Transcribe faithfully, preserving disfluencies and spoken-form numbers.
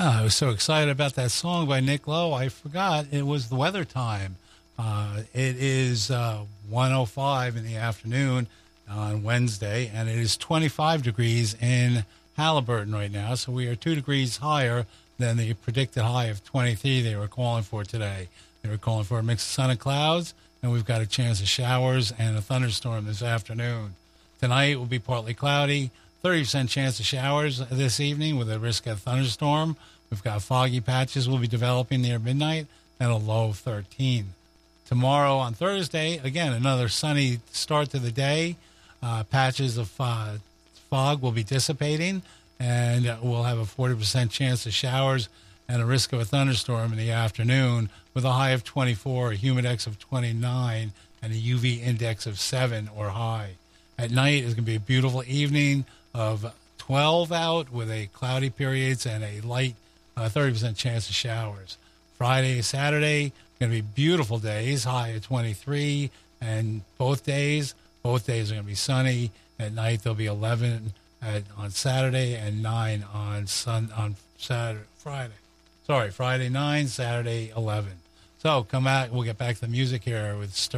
Oh, I was so excited about that song by Nick Lowe. I forgot it was the weather time. Uh, it is uh, one oh five in the afternoon on Wednesday, and it is twenty-five degrees in Halliburton right now. So we are two degrees higher than the predicted high of twenty-three they were calling for today. They were calling for a mix of sun and clouds, and we've got a chance of showers and a thunderstorm this afternoon. Tonight will be partly cloudy, thirty percent chance of showers this evening with a risk of thunderstorm. We've got foggy patches will be developing near midnight and a low of thirteen. Tomorrow on Thursday, again, another sunny start to the day. Uh, patches of uh, fog will be dissipating, and uh, we'll have a forty percent chance of showers and a risk of a thunderstorm in the afternoon with a high of twenty-four, a humidex of twenty-nine, and a U V index of seven or high. At night is going to be a beautiful evening of twelve out with a cloudy periods and a light uh, thirty percent chance of showers. Friday, Saturday, going to be beautiful days, high of twenty-three, and both days, both days are going to be sunny. At night, there'll be eleven at, on Saturday and nine on sun on Saturday, Friday. Sorry, Friday nine, Saturday eleven. So come out. We'll get back to the music here with.